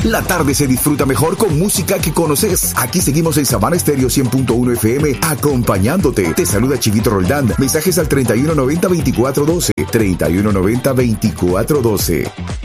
La tarde se disfruta mejor con música que conoces. Aquí seguimos en Sabana Estéreo 100.1 FM acompañándote. Te saluda Chiquito Roldán. Mensajes al 3190-2412. 3190-2412.